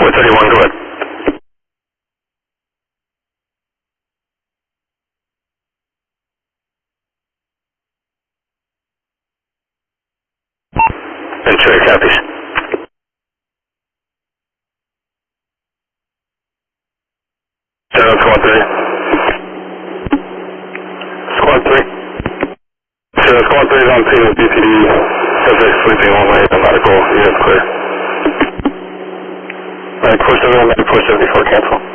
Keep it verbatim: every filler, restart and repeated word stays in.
four thirty-one, go ahead. Ventura copies. Seven squad three. Squad three. Sure, squad three is on scene with B P D. Subject sleeping only. The medical unit clear. Alright, four seventy-one, four seventy-four, cancel.